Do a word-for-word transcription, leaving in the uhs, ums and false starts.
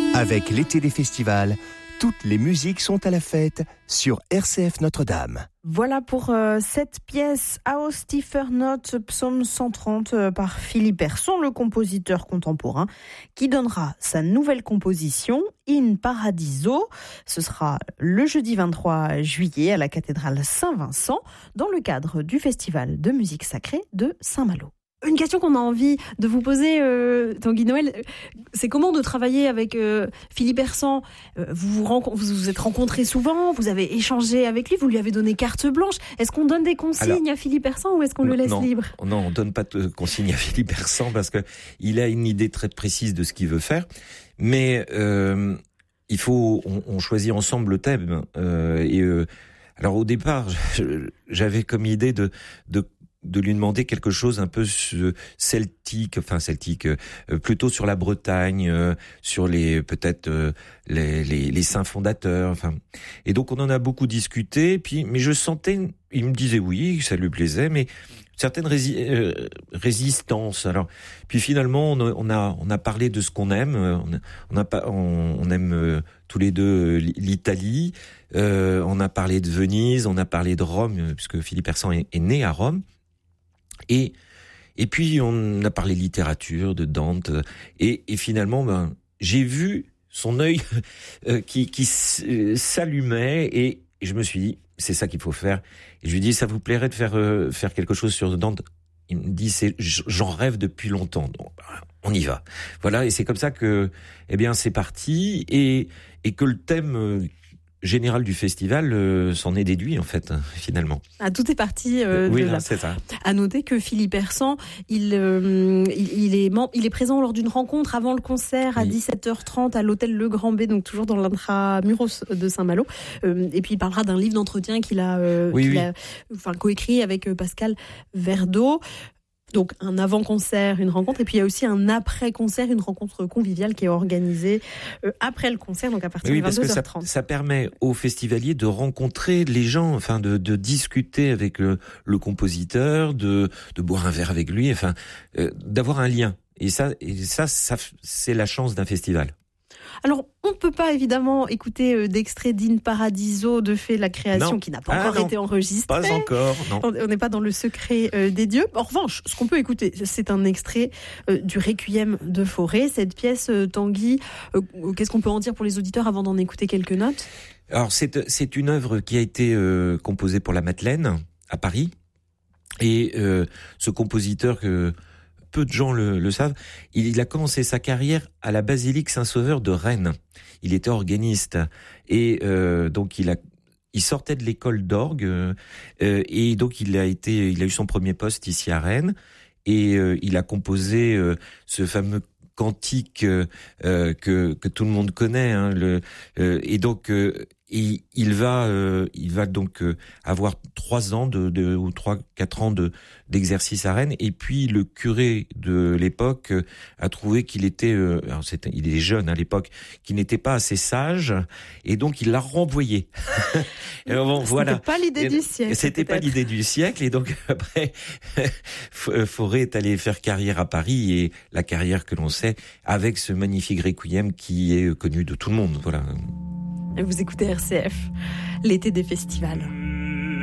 Avec l'été des festivals, toutes les musiques sont à la fête sur R C F Notre-Dame. Voilà pour euh, cette pièce Aus tiefer Not, psaume cent trente euh, par Philippe Herson, le compositeur contemporain, qui donnera sa nouvelle composition In Paradiso. Ce sera le jeudi vingt-trois juillet à la cathédrale Saint-Vincent, dans le cadre du festival de musique sacrée de Saint-Malo. Une question qu'on a envie de vous poser, euh, Tanguy Noël, c'est comment de travailler avec euh, Philippe Hersan. euh, vous, vous, renco- vous vous êtes rencontrés souvent, vous avez échangé avec lui, vous lui avez donné carte blanche. Est-ce qu'on donne des consignes Alors, à Philippe Hersan ou est-ce qu'on non, le laisse non, libre ? Non, on donne pas de consignes à Philippe Hersan parce que il a une idée très précise de ce qu'il veut faire, mais euh, il faut, on, on choisit ensemble le thème. Euh, et euh, alors au départ, j'avais comme idée de de de lui demander quelque chose un peu celtique, enfin celtique, euh, plutôt sur la Bretagne, euh, sur les peut-être euh, les, les, les saints fondateurs, enfin. Et donc on en a beaucoup discuté. Puis, mais je sentais, il me disait oui, ça lui plaisait, mais certaines rési- euh, résistances. Alors, puis finalement on a on a, on a parlé de ce qu'on aime. On, a, on, a pas, on, on aime euh, tous les deux l'Italie. Euh, on a parlé de Venise, on a parlé de Rome, puisque Philippe Hersan est, est né à Rome. Et et puis on a parlé littérature, de Dante, et, et finalement ben j'ai vu son œil euh, qui qui s'allumait et, et je me suis dit c'est ça qu'il faut faire. Et je lui ai dit ça vous plairait de faire euh, faire quelque chose sur Dante? Il me dit c'est j'en rêve depuis longtemps. Donc, on y va. Voilà, et c'est comme ça que eh bien c'est parti et et que le thème euh, général du festival euh, s'en est déduit en fait finalement. Ah, tout est parti euh, oui, de non, là. C'est ça. À noter que Philippe Hersan, il, euh, il, il, est, il est présent lors d'une rencontre avant le concert à oui. dix-sept heures trente à l'hôtel Le Grand B, donc toujours dans l'intramuros de Saint-Malo. Euh, et puis il parlera d'un livre d'entretien qu'il a, euh, oui, qu'il oui. a enfin, coécrit avec Pascal Verdeau. Donc un avant-concert, une rencontre, et puis il y a aussi un après-concert, une rencontre conviviale qui est organisée euh, après le concert, donc à partir oui, de vingt-deux heures parce trente. que ça, ça permet aux festivaliers de rencontrer les gens, enfin de, de discuter avec le, le compositeur, de, de boire un verre avec lui, enfin euh, d'avoir un lien. Et ça, et ça, ça, c'est la chance d'un festival. Alors, on ne peut pas évidemment écouter euh, d'extrait d'In Paradiso de fait la création non. qui n'a pas ah, encore non. été enregistrée. Pas encore, non. On n'est pas dans le secret euh, des dieux. En revanche, ce qu'on peut écouter, c'est un extrait euh, du Requiem de Fauré. Cette pièce, euh, Tanguy, euh, qu'est-ce qu'on peut en dire pour les auditeurs avant d'en écouter quelques notes ? Alors, c'est, c'est une œuvre qui a été euh, composée pour la Madeleine, à Paris. Et euh, ce compositeur que... peu de gens le, le savent, il, il a commencé sa carrière à la basilique Saint-Sauveur de Rennes. Il était organiste et euh, donc il a, il sortait de l'école d'orgue euh, et donc il a été, il a eu son premier poste ici à Rennes et euh, il a composé euh, ce fameux cantique euh, que que tout le monde connaît. Hein, le, euh, et donc euh, il, il va, euh, il va donc euh, avoir trois ans de, de ou trois, quatre ans de d'exercice à Rennes. Et puis le curé de l'époque euh, a trouvé qu'il était, euh, alors c'était, il est jeune à l'époque, qu'il n'était pas assez sage, et donc il l'a renvoyé. Et bon, voilà. C'était pas l'idée du siècle. C'était peut-être. pas l'idée du siècle, et donc après, Fauré est allé faire carrière à Paris, et la carrière que l'on sait avec ce magnifique requiem qui est connu de tout le monde. Voilà. Et vous écoutez R C F, l'été des festivals.